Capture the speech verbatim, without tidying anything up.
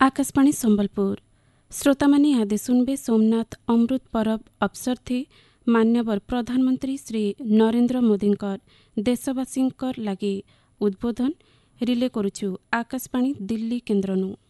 आकाशवाणी संबलपुर श्रोता माने आदि सुनबे सोमनाथ अमृत परब अवसर थे मान्यवर प्रधानमंत्री श्री नरेंद्र मोदींकर देशवासींकर लागे उद्बोधन रिले करुछु आकाशवाणी दिल्ली केन्द्रनु।